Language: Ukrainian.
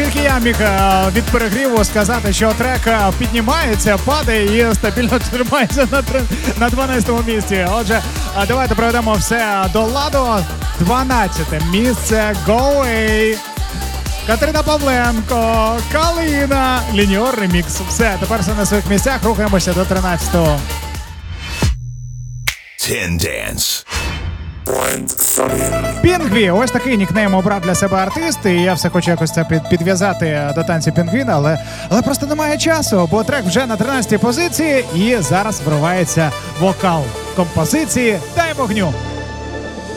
тільки я міг від перегріву сказати, що трек піднімається, падає і стабільно тримається на 12-му місці. Отже, давайте проведемо все до ладу. 12-те місце Go Away. Катерина Павленко, Калина, Лініор ремікс. Все, тепер все на своїх місцях, рухаємося до 13-го. Dance. Пінгві, ось такий нікнейм обрав для себе артист, і я все хочу якось це підв'язати до танцю Пінгвіна, але просто немає часу, бо трек вже на 13-й позиції, і зараз вривається вокал композиції «Дай вогню».